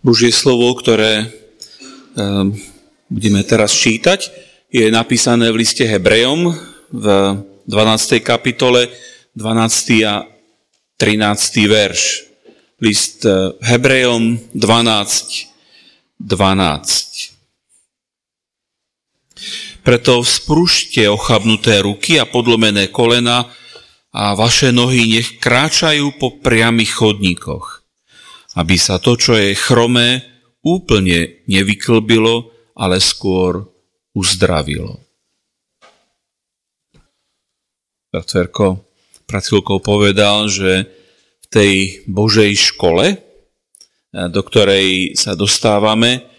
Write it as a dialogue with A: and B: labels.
A: Božie slovo, ktoré budeme teraz čítať, je napísané v liste Hebrejom v 12. kapitole, 12. a 13. verš. List Hebrejom 12. Preto vzpružte ochabnuté ruky a podlomené kolena a vaše nohy nech kráčajú po priamych chodníkoch, aby sa to, čo je chromé, úplne nevyklbilo, ale skôr uzdravilo. Ferko pred chvíľkou povedal, že v tej Božej škole, do ktorej sa dostávame,